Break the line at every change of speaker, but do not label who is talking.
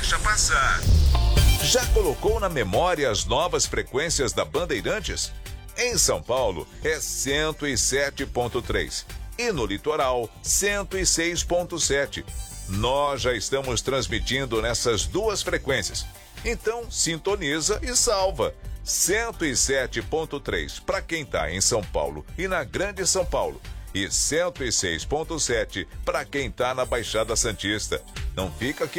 deixa passar. Já colocou na memória as novas frequências da Bandeirantes? Em São Paulo é 107.3 e no litoral 106.7. Nós já estamos transmitindo nessas duas frequências. Então sintoniza e salva. 107.3 para quem está em São Paulo e na Grande São Paulo. E 106.7 para quem está na Baixada Santista. Não fica aqui